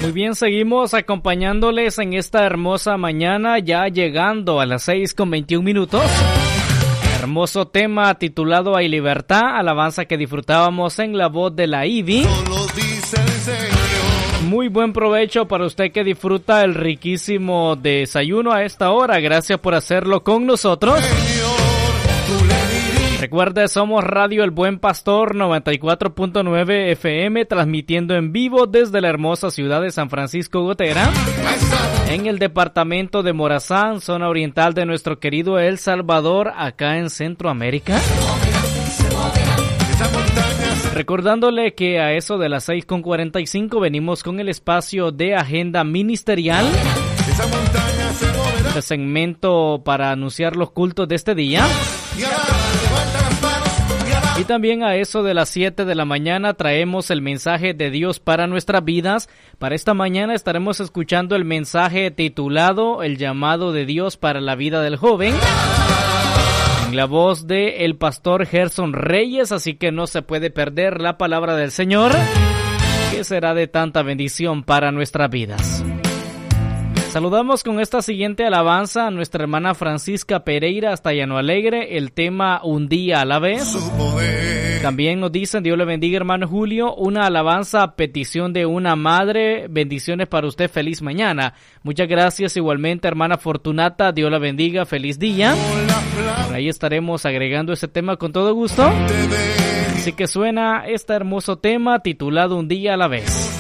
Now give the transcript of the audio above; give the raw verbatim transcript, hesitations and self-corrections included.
Muy bien, seguimos acompañándoles en esta hermosa mañana, ya llegando a las seis con veintiún minutos. Hermoso tema titulado Hay Libertad, alabanza que disfrutábamos en la voz de la Ivy. Muy buen provecho para usted que disfruta el riquísimo desayuno a esta hora. Gracias por hacerlo con nosotros. Recuerde, somos Radio El Buen Pastor noventa y cuatro punto nueve F M, transmitiendo en vivo desde la hermosa ciudad de San Francisco Gotera, en el departamento de Morazán, zona oriental de nuestro querido El Salvador, acá en Centroamérica. Recordándole que a eso de las seis con cuarenta y cinco venimos con el espacio de agenda ministerial, el segmento para anunciar los cultos de este día. Y también a eso de las siete de la mañana traemos el mensaje de Dios para nuestras vidas. Para esta mañana estaremos escuchando el mensaje titulado El llamado de Dios para la vida del joven, en la voz de el pastor Gerson Reyes, así que no se puede perder la palabra del Señor, que será de tanta bendición para nuestras vidas. Saludamos con esta siguiente alabanza a nuestra hermana Francisca Pereira hasta Llano Alegre, el tema Un día a la vez. También nos dicen, Dios le bendiga hermano Julio, una alabanza a petición de una madre, bendiciones para usted, feliz mañana. Muchas gracias igualmente hermana Fortunata, Dios la bendiga, feliz día. Por ahí estaremos agregando ese tema con todo gusto. Así que suena este hermoso tema titulado Un día a la vez.